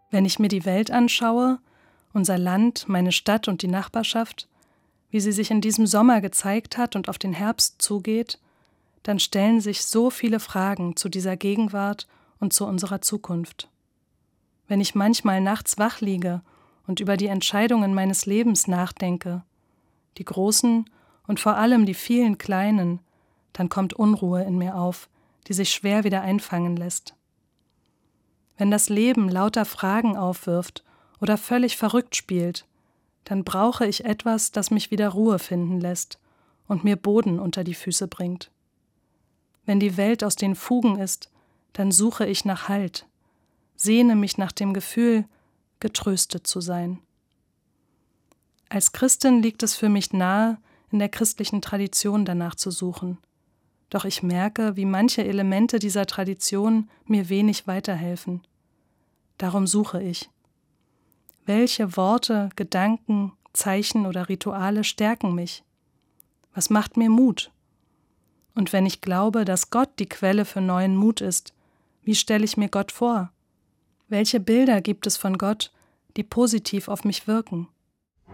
Wenn ich mir die Welt anschaue, unser Land, meine Stadt und die Nachbarschaft, wie sie sich in diesem Sommer gezeigt hat und auf den Herbst zugeht, dann stellen sich so viele Fragen zu dieser Gegenwart und zu unserer Zukunft. Wenn ich manchmal nachts wach liege und über die Entscheidungen meines Lebens nachdenke, die großen und vor allem die vielen kleinen, dann kommt Unruhe in mir auf, die sich schwer wieder einfangen lässt. Wenn das Leben lauter Fragen aufwirft oder völlig verrückt spielt, dann brauche ich etwas, das mich wieder Ruhe finden lässt und mir Boden unter die Füße bringt. Wenn die Welt aus den Fugen ist, dann suche ich nach Halt, sehne mich nach dem Gefühl, getröstet zu sein. Als Christin liegt es für mich nahe, in der christlichen Tradition danach zu suchen. Doch ich merke, wie manche Elemente dieser Tradition mir wenig weiterhelfen. Darum suche ich. Welche Worte, Gedanken, Zeichen oder Rituale stärken mich? Was macht mir Mut? Und wenn ich glaube, dass Gott die Quelle für neuen Mut ist, wie stelle ich mir Gott vor? Welche Bilder gibt es von Gott, die positiv auf mich wirken?